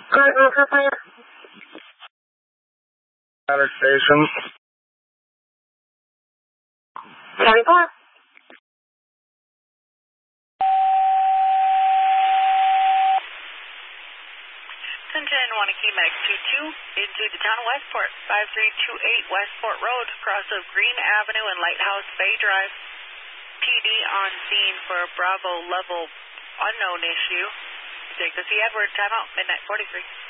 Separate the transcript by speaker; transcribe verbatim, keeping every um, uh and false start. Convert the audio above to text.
Speaker 1: Ladder Station.
Speaker 2: seventy-four.
Speaker 3: ten ten, Wanakee Max two two, into the town of Westport, five three two eight Westport Road, cross of Green Avenue and Lighthouse Bay Drive. P D on scene for Bravo level unknown issue. Take the C Edward, timeout, midnight forty-three.